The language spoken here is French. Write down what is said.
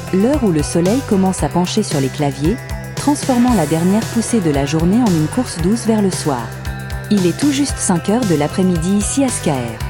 l'heure où le soleil commence à pencher sur les claviers, transformant la dernière poussée de la journée en une course douce vers le soir. Il est tout juste 5 heures de l'après-midi ici à SKR.